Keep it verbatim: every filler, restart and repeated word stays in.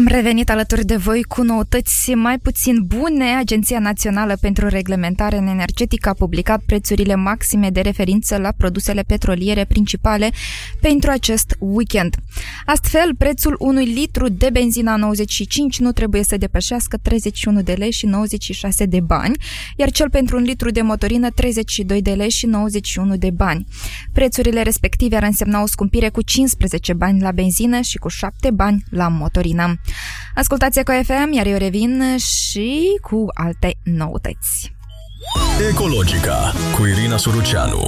revenit alături de voi cu noutăți mai puțin bune. Agenția Națională pentru Reglementare Energetică a publicat prețurile maxime de referință la produsele petroliere principale pentru acest weekend. Astfel, prețul unui litru de benzină nouăzeci și cinci nu trebuie să depășească treizeci și unu de lei și nouăzeci și șase de bani, iar cel pentru un litru de motorină treizeci și doi de lei și nouăzeci și unu de bani. Prețurile respective ar însemna o scumpire cu cincisprezece bani la benzină și cu șapte bani la motorină. Ascultați Eco F M, iar eu revin și cu alte noutăți. Ecologica cu Irina Suruceanu